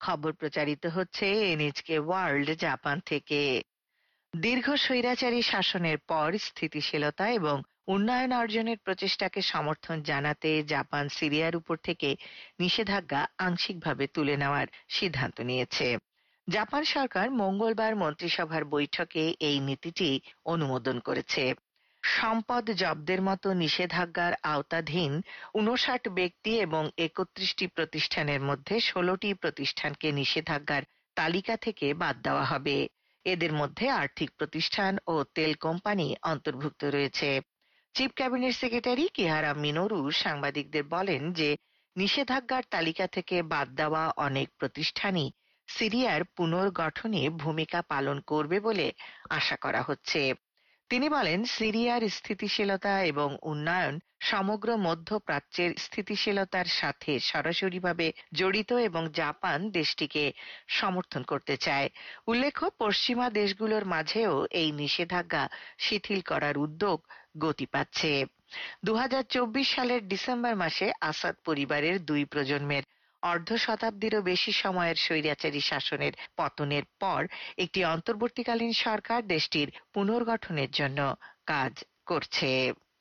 খবর প্রচারিত হচ্ছে এনএচকে ওয়ার্ল্ড জাপান থেকে। দীর্ঘ স্বৈরাচারী শাসনের পর স্থিতিশীলতা এবং উন্নয়ন অর্জনের প্রচেষ্টাকে সমর্থন জানাতে জাপান সিরিয়ার উপর থেকে নিষেধাজ্ঞা আংশিকভাবে তুলে নেওয়ার সিদ্ধান্ত নিয়েছে। জাপান সরকার মঙ্গলবার মন্ত্রিসভার বৈঠকে এই নীতিটি অনুমোদন করেছে। সম্পদ জব্দের মতো নিষেধাজ্ঞার আওতাধীন ৫৯ ব্যক্তি এবং ৩১টি প্রতিষ্ঠানের মধ্যে ১৬টি প্রতিষ্ঠানকে নিষেধাজ্ঞার তালিকা থেকে বাদ দেওয়া হবে। এদের মধ্যে আর্থিক প্রতিষ্ঠান ও তেল কোম্পানি অন্তর্ভুক্ত রয়েছে। চিফ ক্যাবিনেট সেক্রেটারি কিহারা মিনোরু সাংবাদিকদের বলেন যে নিষেধাজ্ঞার তালিকা থেকে বাদ দেওয়া অনেক প্রতিষ্ঠানই সিরিয়ার পুনর্গঠনে ভূমিকা পালন করবে বলে আশা করা হচ্ছে। তিনি বলেন, সিরিয়ার স্থিতিশীলতা এবং উন্নয়ন সমগ্র মধ্যপ্রাচ্যের স্থিতিশীলতার সাথে সরাসরিভাবে জড়িত এবং জাপান দেশটিকে সমর্থন করতে চায়। উল্লেখ্য, পশ্চিমা দেশগুলোর মাঝেও এই নিষেধাজ্ঞা শিথিল করার উদ্যোগ গতি পাচ্ছে। ২০২৪ সালের ডিসেম্বর মাসে আসাদ পরিবারের ২ প্রজন্মের অর্ধ শতাব্দীরও বেশি সময়ের স্বৈরাচারী শাসনের পতনের পর একটি অন্তর্বর্তীকালীন সরকার দেশটির পুনর্গঠনের জন্য কাজ করছে।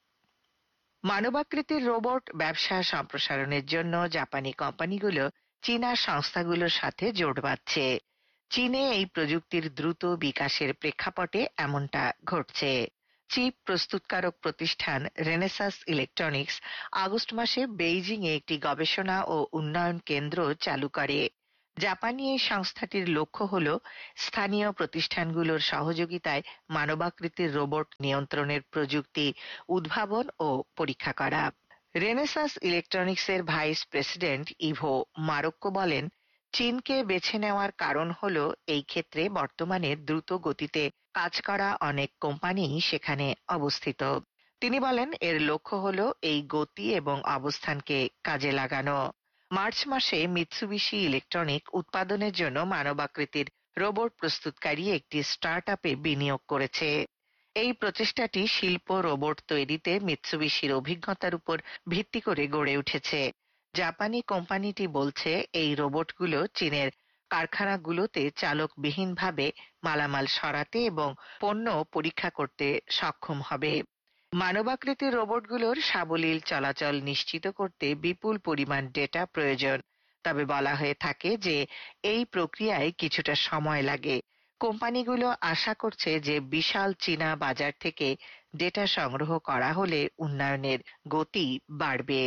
মানবাকৃতির রোবট ব্যবসা সম্প্রসারণের জন্য জাপানি কোম্পানিগুলো চীনা সংস্থাগুলোর সাথে জোট বাঁধছে। চীনে এই প্রযুক্তির দ্রুত বিকাশের প্রেক্ষাপটে এমনটা ঘটছে। চিপ প্রস্তুতকারক প্রতিষ্ঠান রেনেসাস ইলেকট্রনিক্স আগস্ট মাসে বেইজিং এ একটি গবেষণা ও উন্নয়ন কেন্দ্র চালু করে। জাপানি এই সংস্থাটির লক্ষ্য হল স্থানীয় প্রতিষ্ঠানগুলোর সহযোগিতায় মানবাকৃতির রোবট নিয়ন্ত্রণের প্রযুক্তি উদ্ভাবন ও পরীক্ষা করা। রেনেসাস ইলেকট্রনিক্সের ভাইস প্রেসিডেন্ট ইভো মারোক্কো বলেন, চীনকে বেছে নেওয়ার কারণ হল এই ক্ষেত্রে বর্তমানে দ্রুত গতিতে কাজ করা অনেক কোম্পানি সেখানে অবস্থিত। তিনি বলেন, এর লক্ষ্য হল এই গতি এবং অবস্থানকে কাজে লাগানো। মার্চ মাসে মিৎসুবিশি ইলেকট্রনিক উৎপাদনের জন্য মানবাকৃতির রোবট প্রস্তুতকারী একটি স্টার্টআপে বিনিয়োগ করেছে। এই প্রচেষ্টাটি শিল্প রোবট তৈরিতে মিৎসুবিশির অভিজ্ঞতার উপর ভিত্তি করে গড়ে উঠেছে। জাপানি কোম্পানিটি বলছে, এই রোবটগুলো চীনের কারখানাগুলোতে চালকবিহীনভাবে মালামাল সরাতে এবং পণ্য পরীক্ষা করতে সক্ষম হবে। মানবাকৃতির রোবটগুলোর সাবলীল চলাচল নিশ্চিত করতে বিপুল পরিমাণ ডেটা প্রয়োজন। তবে বলা হয়ে থাকে যে এই প্রক্রিয়ায় কিছুটা সময় লাগে। কোম্পানিগুলো আশা করছে যে বিশাল চীনা বাজার থেকে ডেটা সংগ্রহ করা হলে উন্নয়নের গতি বাড়বে।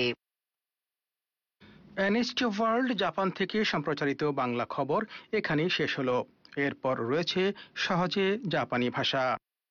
এনএচকে ওয়ার্ল্ড জাপান থেকে সম্প্রচারিত বাংলা খবর এখানেই শেষ হলো। এরপর রয়েছে সহজে জাপানি ভাষা।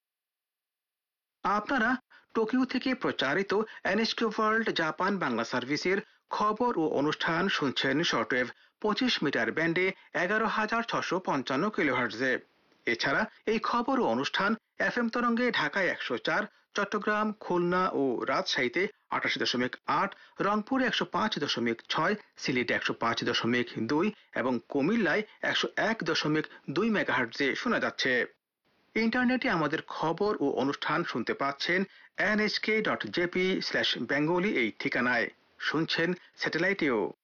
আপনারা টোকিও থেকে প্রচারিত এনএচকে ওয়ার্ল্ড জাপান বাংলা সার্ভিসের খবর ও অনুষ্ঠান শুনছেন শর্টওয়েভ 25 মিটার ব্যান্ডে 11,655 কিলোহার্টজে। এছাড়া এই খবর ও অনুষ্ঠান এফএম তরঙ্গে ঢাকায় 104, চট্টগ্রাম, খুলনা ও রাজশাহীতে 88.8, রংপুরে 105.6, সিলেটে 105.2 এবং কুমিল্লায় 101.2 মেগাহার্টজে শোনা যাচ্ছে। ইন্টারনেটে আমাদের খবর ও অনুষ্ঠান শুনতে পাচ্ছেন nhk.jp/bengali এই ঠিকানায়। শুনছেন স্যাটেলাইটেও।